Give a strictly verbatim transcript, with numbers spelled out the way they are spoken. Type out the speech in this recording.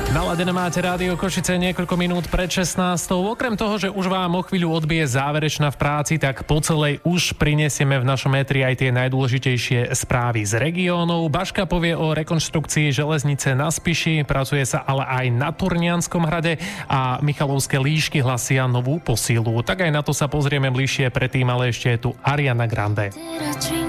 Naladené máte Rádio Košice niekoľko minút pred šestnástou. Okrem toho, že už vám o chvíľu odbije záverečná v práci, tak po celej už prinesieme v našom étri aj tie najdôležitejšie správy z regiónov. Baška povie o rekonštrukcii železnice na Spiši, pracuje sa ale aj na Turnianskom hrade a Michalovské líšky hlasia novú posílu. Tak aj na to sa pozrieme bližšie, predtým ale ešte je tu Ariana Grande.